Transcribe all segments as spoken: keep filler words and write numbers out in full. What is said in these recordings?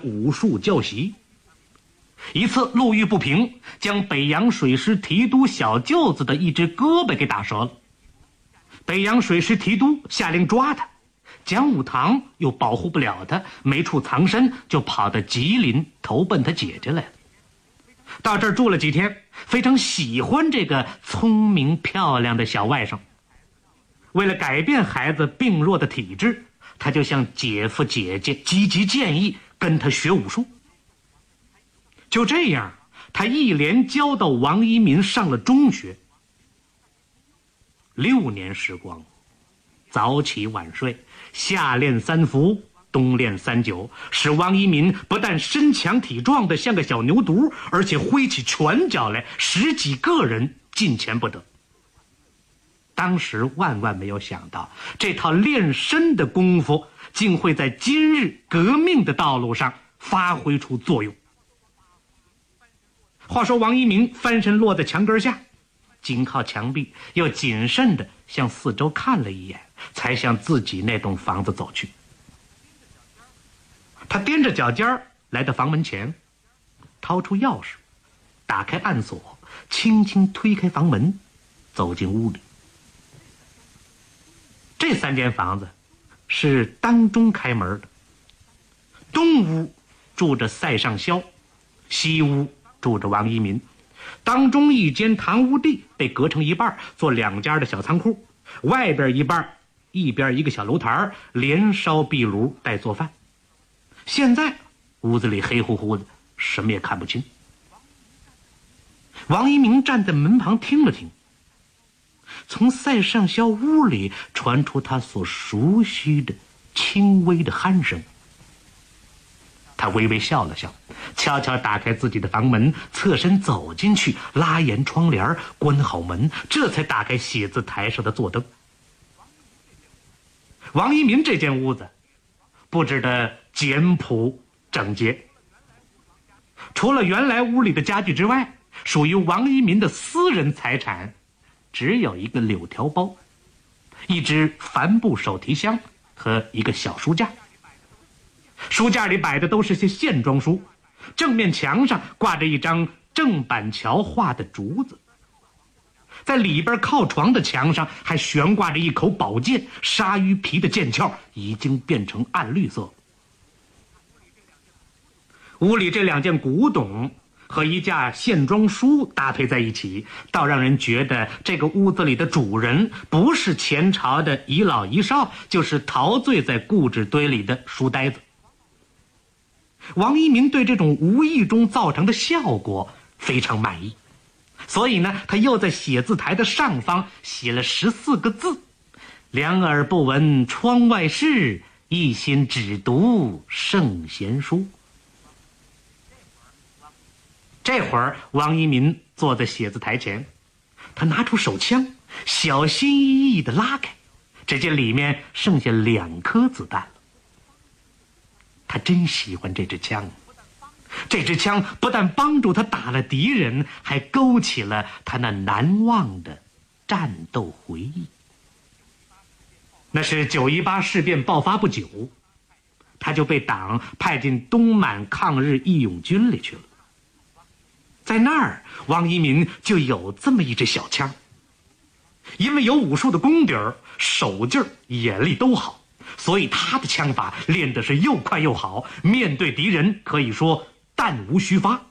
武术教习。一次路遇不平，将北洋水师提督小舅子的一只胳膊给打折了。北洋水师提督下令抓他，蒋武堂又保护不了他，没处藏身，就跑到吉林投奔他姐姐来了。到这儿住了几天，非常喜欢这个聪明漂亮的小外甥。为了改变孩子病弱的体质，他就向姐夫姐姐积极建议跟他学武术。就这样，他一连教到王一民上了中学。六年时光，早起晚睡，夏练三伏，冬练三九，使王一民不但身强体壮的像个小牛犊，而且挥起拳脚来，十几个人近前不得。当时万万没有想到，这套练身的功夫竟会在今日革命的道路上发挥出作用。话说王一民翻身落在墙根下，紧靠墙壁，又谨慎地向四周看了一眼，才向自己那栋房子走去。他踮着脚尖来到房门前，掏出钥匙，打开暗锁，轻轻推开房门，走进屋里。这三间房子是当中开门的。东屋住着赛上霄，西屋住着王一民。当中一间堂屋地被隔成一半，做两家的小仓库，外边一半，一边一个小炉台，连烧壁炉带做饭。现在屋子里黑乎乎的，什么也看不清。王一鸣站在门旁听了听，从赛上霄屋里传出他所熟悉的轻微的鼾声。他微微笑了笑，悄悄打开自己的房门，侧身走进去，拉严窗帘，关好门，这才打开写字台上的座灯。王一民这间屋子布置得简朴整洁，除了原来屋里的家具之外，属于王一民的私人财产只有一个柳条包，一只帆布手提箱和一个小书架。书架里摆的都是些线装书，正面墙上挂着一张郑板桥画的竹子，在里边靠床的墙上还悬挂着一口宝剑，鲨鱼皮的剑鞘已经变成暗绿色。屋里这两件古董和一架线装书搭配在一起，倒让人觉得这个屋子里的主人不是前朝的遗老遗少，就是陶醉在故纸堆里的书呆子。王一民对这种无意中造成的效果非常满意，所以呢，他又在写字台的上方写了十四个字：两耳不闻窗外事，一心只读圣贤书。这会儿王一民坐在写字台前，他拿出手枪，小心翼翼地拉开，只见里面剩下两颗子弹了。他真喜欢这支枪，这支枪不但帮助他打了敌人，还勾起了他那难忘的战斗回忆。那是九一八事变爆发不久，他就被党派进东满抗日义勇军里去了。在那儿，王一民就有这么一支小枪。因为有武术的功底儿，手劲儿、眼力都好，所以他的枪法练得是又快又好，面对敌人可以说弹无虚发。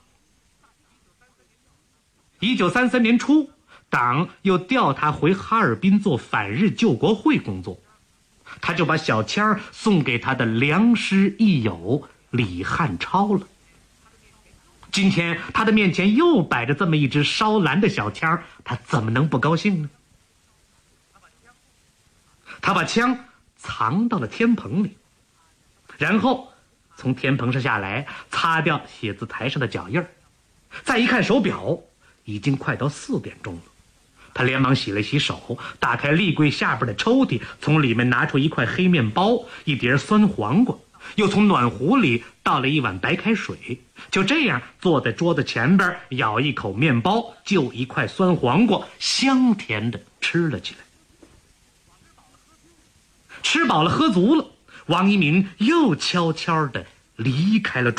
一九三三年初，党又调他回哈尔滨做反日救国会工作，他就把小枪送给他的良师益友李汉超了。今天他的面前又摆着这么一支烧蓝的小枪，他怎么能不高兴呢？他把枪藏到了天棚里，然后从天棚上下来，擦掉写字台上的脚印儿。再一看手表，已经快到四点钟了。他连忙洗了洗手，打开立柜下边的抽屉，从里面拿出一块黑面包，一碟酸黄瓜，又从暖壶里倒了一碗白开水。就这样坐在桌子前边，咬一口面包，就一块酸黄瓜，香甜的吃了起来。吃饱了喝足了，王一民又悄悄地离开了